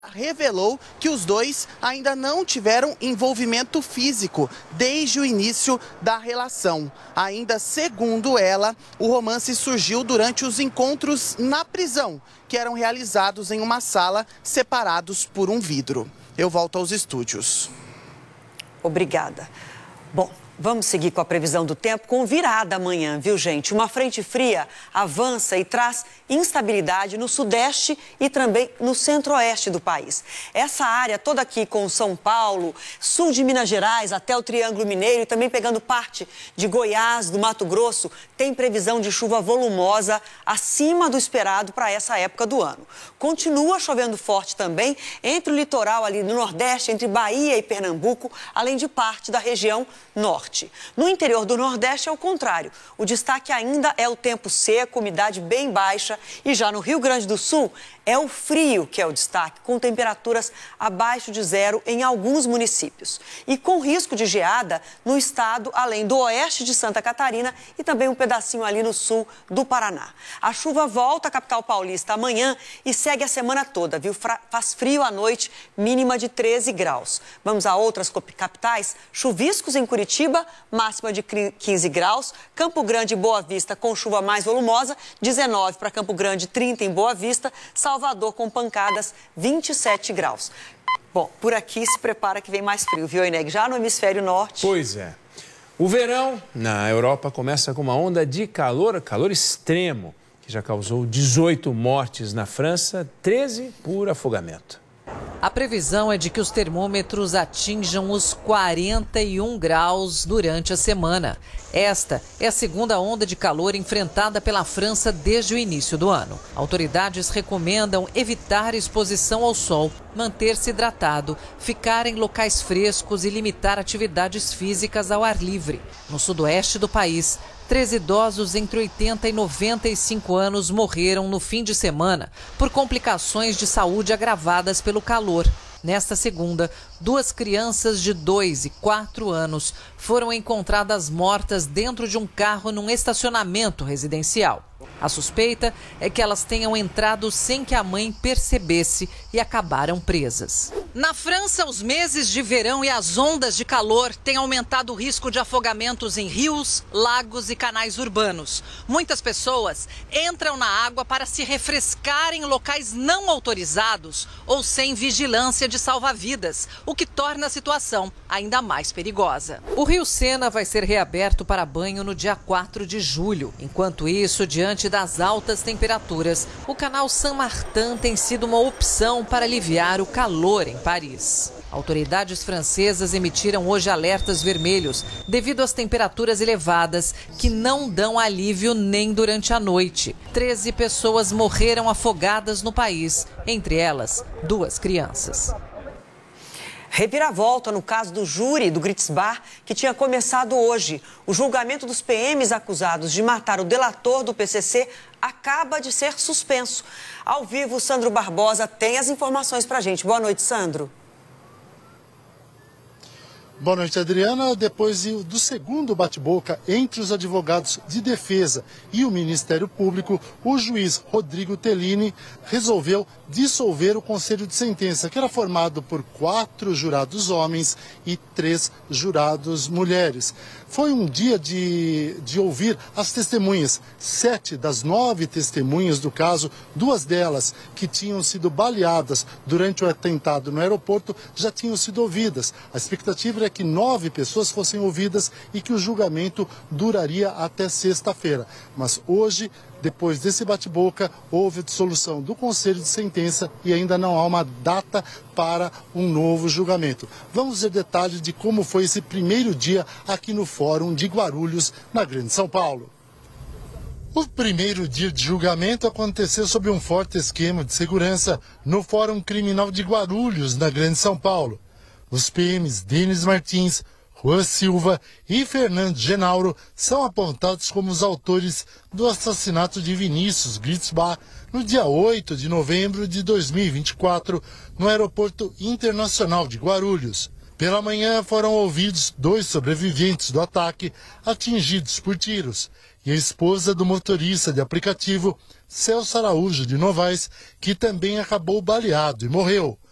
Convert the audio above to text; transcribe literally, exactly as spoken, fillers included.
Revelou que os dois ainda não tiveram envolvimento físico desde o início da relação. Ainda segundo ela, o romance surgiu durante os encontros na prisão, que eram realizados em uma sala separados por um vidro. Eu volto aos estúdios. Obrigada. Bom, vamos seguir com a previsão do tempo com virada amanhã, viu, gente? Uma frente fria avança e traz instabilidade no sudeste e também no centro-oeste do país. Essa área toda aqui com São Paulo, sul de Minas Gerais até o Triângulo Mineiro e também pegando parte de Goiás, do Mato Grosso, tem previsão de chuva volumosa acima do esperado para essa época do ano. Continua chovendo forte também entre o litoral ali do Nordeste, entre Bahia e Pernambuco, além de parte da região norte. No interior do Nordeste é o contrário. O destaque ainda é o tempo seco, umidade bem baixa. E já no Rio Grande do Sul, é o frio que é o destaque, com temperaturas abaixo de zero em alguns municípios. E com risco de geada no estado, além do oeste de Santa Catarina e também um pedacinho ali no sul do Paraná. A chuva volta à capital paulista amanhã e segue a semana toda, viu? Faz frio à noite, mínima de treze graus. Vamos a outras capitais, chuviscos em Curitiba, máxima de quinze graus. Campo Grande e Boa Vista com chuva mais volumosa, dezenove para Campo Grande, trinta em Boa Vista. Salvador com pancadas, vinte e sete graus. Bom, por aqui se prepara que vem mais frio, viu, Ineg? Já no hemisfério norte. Pois é. O verão na Europa começa com uma onda de calor, calor extremo, que já causou dezoito mortes na França, treze por afogamento. A previsão é de que os termômetros atinjam os quarenta e um graus durante a semana. Esta é a segunda onda de calor enfrentada pela França desde o início do ano. Autoridades recomendam evitar exposição ao sol, manter-se hidratado, ficar em locais frescos e limitar atividades físicas ao ar livre. No sudoeste do país, três idosos entre oitenta e noventa e cinco anos morreram no fim de semana por complicações de saúde agravadas pelo calor. Nesta segunda, duas crianças de dois e quatro anos foram encontradas mortas dentro de um carro num estacionamento residencial. A suspeita é que elas tenham entrado sem que a mãe percebesse e acabaram presas. Na França, os meses de verão e as ondas de calor têm aumentado o risco de afogamentos em rios, lagos e canais urbanos. Muitas pessoas entram na água para se refrescar em locais não autorizados ou sem vigilância de salva-vidas, o que torna a situação ainda mais perigosa. O Rio Sena vai ser reaberto para banho no dia quatro de julho. Enquanto isso, diante das altas temperaturas, o canal Saint-Martin tem sido uma opção para aliviar o calor em Paris. Autoridades francesas emitiram hoje alertas vermelhos devido às temperaturas elevadas que não dão alívio nem durante a noite. treze pessoas morreram afogadas no país, entre elas duas crianças. Reviravolta no caso do júri do Grits Bar, que tinha começado hoje. O julgamento dos P Ms acusados de matar o delator do P C C acaba de ser suspenso. Ao vivo, Sandro Barbosa tem as informações pra gente. Boa noite, Sandro. Boa noite, Adriana. Depois do segundo bate-boca entre os advogados de defesa e o Ministério Público, o juiz Rodrigo Tellini resolveu dissolver o Conselho de Sentença, que era formado por quatro jurados homens e três jurados mulheres. Foi um dia de, de ouvir as testemunhas. Sete das nove testemunhas do caso, duas delas que tinham sido baleadas durante o atentado no aeroporto, já tinham sido ouvidas. A expectativa era que nove pessoas fossem ouvidas e que o julgamento duraria até sexta-feira. Mas hoje, depois desse bate-boca, houve a dissolução do Conselho de Sentença e ainda não há uma data para um novo julgamento. Vamos ver detalhes de como foi esse primeiro dia aqui no Fórum de Guarulhos, na Grande São Paulo. O primeiro dia de julgamento aconteceu sob um forte esquema de segurança no Fórum Criminal de Guarulhos, na Grande São Paulo. Os P Ms Denis Martins, Juan Silva e Fernando Genauro são apontados como os autores do assassinato de Vinícius Grits Bar no dia oito de novembro de dois mil e vinte e quatro, no Aeroporto Internacional de Guarulhos. Pela manhã foram ouvidos dois sobreviventes do ataque atingidos por tiros e a esposa do motorista de aplicativo, Celso Araújo de Novaes, que também acabou baleado e morreu.